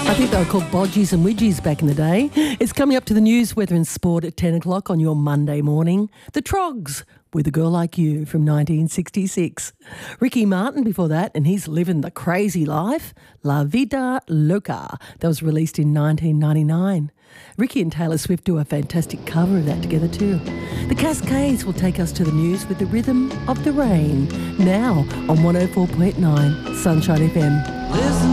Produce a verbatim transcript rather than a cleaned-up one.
I think they were called Bodgies and Widgies back in the day. It's coming up to the news, weather and sport at ten o'clock on your Monday morning. The Trogs with A Girl Like You from nineteen sixty-six. Ricky Martin before that, and he's living the crazy life. La Vida Loca. That was released in nineteen ninety-nine. Ricky and Taylor Swift do a fantastic cover of that together too. The Cascades will take us to the news with the rhythm of the rain. Now on one oh four point nine Sunshine F M. Listen.